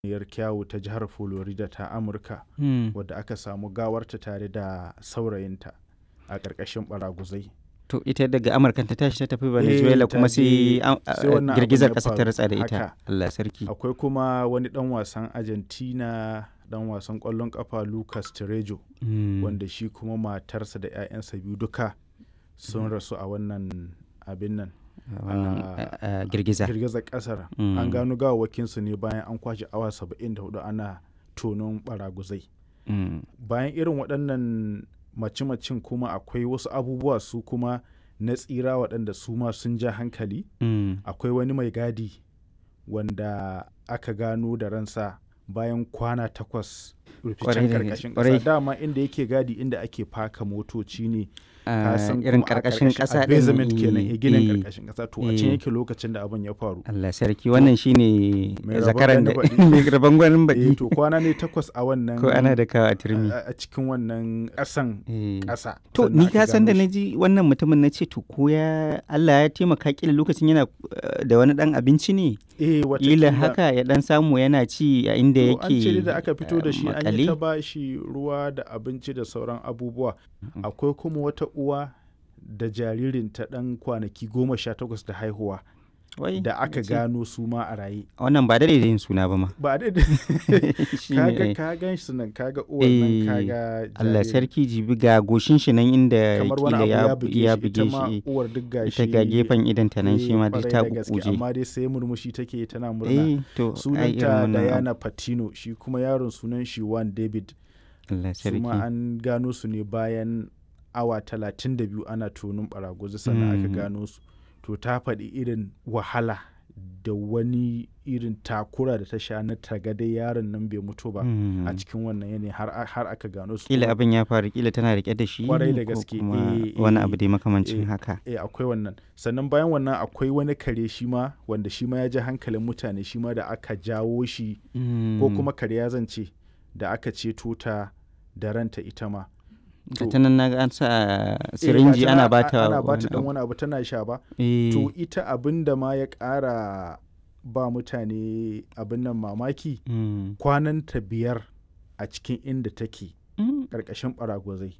yar kyawu ta jihar Florida ta Amurka wadda aka samu gawarta tare da saurayinta a ƙarƙashin ɓaraguzai. To ita daga Amurka ta tashi ta tafi Venezuela kuma sai girgizar ƙasa ta ratsa da ita. Allah sarki. Akwai kuma wani ɗan wasan Argentina ɗan wasan ƙwallon ƙafa Lucas Terejo wanda shi kuma matarsa da 'ya'yansa biyu duka sun rasu a wannan abin nan. Girgizar ƙasar an gano gawawakinsu ne bayan an kwashe awa 74 ana tonon ɓaraguzai. Bayan irin waɗannan mace-macen kuma akwai wasu abubuwa su kuma na tsira waɗanda su ma sun ja hankali. Akwai wani mai gadi wanda aka gano da ransa bayan kwana 8 ruficen ƙarƙashin ƙasa. Dama inda yake gadi inda ake faka motoci ne. Irin ƙarƙashin ƙasa ɗin basement kenan ginin ƙarƙashin ƙasa to a can yake lokacin da abin ya faru. Allah sarki wannan shine zakaran da mai rabon gwanin baɗi. To kwana ne 8 a wannan ko ana da kawo a turmi a cikin wannan ƙasan ƙasa. To ni ka san da naji wannan mutumin na ce to ko ya Allah ya taimaka kila lokacin yana da wani ɗan abinci ne. Kila haka ya ɗan samu yana ci a inda yake. An ce da aka fito da shi an yi ta ba shi ruwa da abinci da sauran abubuwa. Akwai kuma wata uwa da jaririnta ɗan kwanaki 18 da haihuwa da aka gano su ma a raye. Wannan ba da yin suna ba ma. Ba da ka gan shi nan kaga uwar nan kaga jaririn. Allah sarki jibi ga goshin shi nan inda kila ya buge shi. Uwar duk gashi. Ita ga gefen idan ta nan shi ma duk ta kukuje. Amma dai sai murmushi take tana murna. Sunanta Diana Patino shi kuma yaron sunan shi Juan David. Allah sarki. Su ma an gano su ne bayan awa 32 ana tonin ɓaraguzi sannan aka gano su. To ta faɗi irin wahala da wani irin takura da ta sha na tagadai yaron nan bai mutu ba a cikin wannan yanayi har aka gano su. Kila abin ya faru kila tana rike da shi kwarai da gaske wani abu dai makamancin haka. Akwai wannan sannan bayan wannan akwai wani kare shi ma wanda shi ma ya ji hankalin mutane shi ma da aka jawo shi ko kuma kare ya zance da aka ceto ta da ranta ita ma. ta nan na an sa sirinji ana bata dan wani abu tana sha ba. To ita abin da ma ya ƙara ba mutane abin nan mamaki kwananta 5 a cikin inda take ƙarƙashin ɓaragwazai.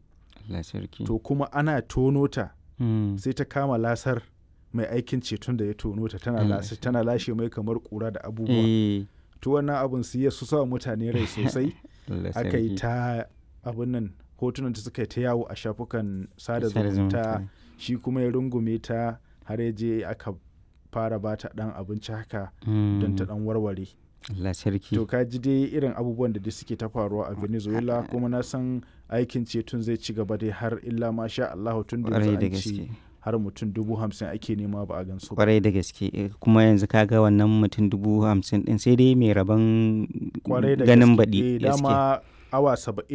To kuma ana tono ta sai ta kama lasar mai aikin ceton da ya tono ta tana lashe mai kamar ƙura da abubuwa. To wannan abin su sa mutane rai sosai aka yi ta abin nan hotunan ta suka yi ta yawo a shafukan sada zumunta shi kuma ya rungume ta har ya je aka fara ba ta dan abinci haka don ta dan warware. Allah sarki. To ka ji dai irin abubuwan da suke ta faruwa a Venezuela kuma na san aikin ceton zai ci gaba dai har illa ma sha Allah tun da an ci har mutum 50,000 ake nema ba a gansu. Kwarai da gaske kuma yanzu kaga wannan mutum 50,000 din sai dai mai rabon ganin baɗi. Dama awa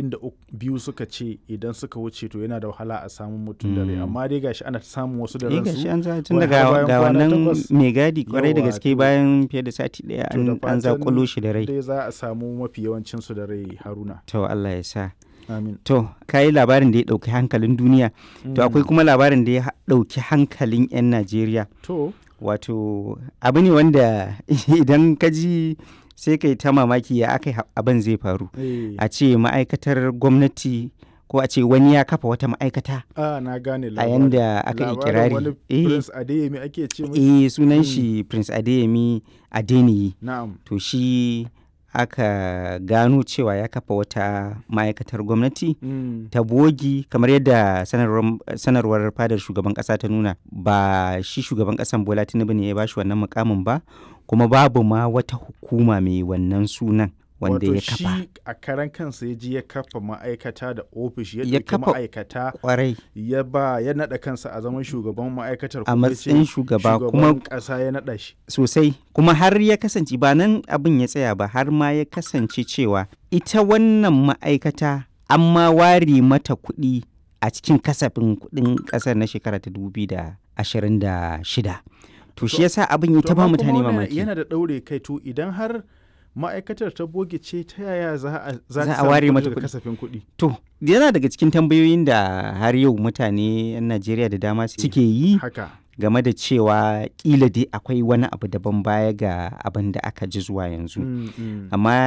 72 suka ce idan suka wuce to yana da wahala a samun mutum da rai amma dai gashi ana samun wasu da ransu. Gashi an tun daga ga wannan mai gadi kwarai da gaske bayan fiye da sati daya an zakulo shi da rai. Dai za a samu mafi yawancin su da rai Haruna. To Allah ya sa. Amin. To kai labarin da ya dauki hankalin duniya to akwai kuma labarin da ya dauki hankalin 'yan Najeriya. To wato abu ne wanda idan ka ji sai kai ta mamaki ya aka abin zai faru. A ce ma'aikatar gwamnati ko a ce wani ya kafa wata ma'aikata na gane a yanda aka yi kirari. Wani Prince Adeyemi ake ce mai? Sunan shi Prince Adeyemi Adeniyi. Na'am. To shi aka gano cewa ya kafa wata ma'aikatar gwamnati ta bogi kamar yadda sanarwar fadar shugaban kasa ta nuna ba shi shugaban kasan Bola Tinubu ne ya bashi wannan mukamin ba kuma babu ma wata hukuma mai wannan sunan wanda ya kafa. Wato shi a karan kansa ya ji ya kafa ma'aikata da ofishi ya ɗauki ma'aikata kwarai ya naɗa kansa a zaman shugaban ma'aikatar a matsayin shugaba kuma ƙasa ya naɗa shi sosai kuma har ya kasance ba nan abin ya tsaya ba har ma ya kasance cewa ita wannan ma'aikata an ma ware mata kuɗi a cikin kasafin kuɗin ƙasar na shekara ta 2026. To shi yasa abin ya ta ba mutane mamaki. Yana da ɗaure kai to idan har ma'aikatar ta boge ce ta yaya za a ware mata kasafin kuɗi. To yana daga cikin tambayoyin da har yau mutane 'yan Najeriya da dama suke yi. Haka. game da cewa kila dai akwai wani abu daban baya ga abin da aka ji zuwa yanzu. Amma